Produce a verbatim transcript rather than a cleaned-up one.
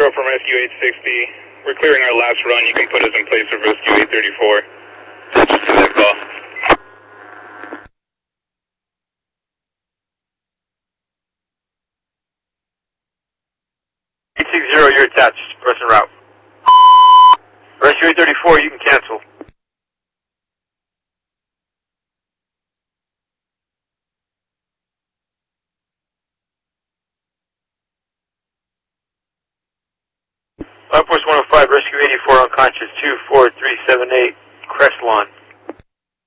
Metro from Rescue eight sixty. We're clearing our last run. You can put us in place of Rescue eight thirty-four. Just do that call. eight sixty, you're attached. Press en route. Rescue eight thirty-four, you can cancel. Outpost one oh five, Rescue eighty-four unconscious, two four three seven eight, Crest Lawn.